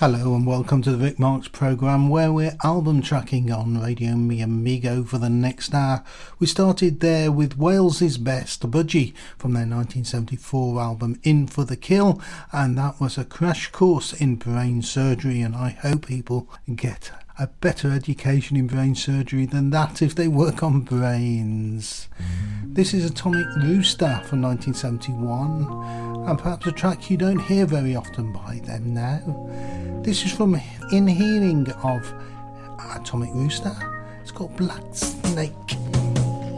Hello and welcome to the Vic Marks programme, where we're album tracking on Radio Mi Amigo for the next hour. We started there with Wales's Best, Budgie, from their 1974 album In for the Kill, and that was a crash course in brain surgery, and I hope people get a better education in brain surgery than that if they work on brains. This is Atomic Rooster from 1971, and perhaps a track you don't hear very often by them now. This is from In Healing of Atomic Rooster. It's called Black Snake.